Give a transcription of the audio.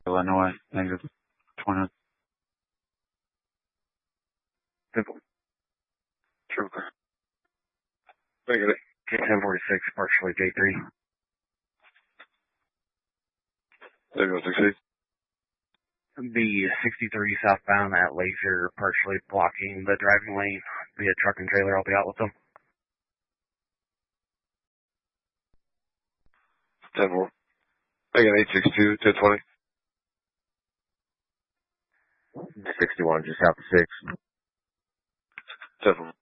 Illinois, negative 20. Simple. Trooper. Negative. K-1046, partially J3. Negative 60. The 63 southbound at Laser, partially blocking the driving lane via truck and trailer. I'll be out with them. 10-4. Again, 862, 1020. 61, just out to 6. 10-4.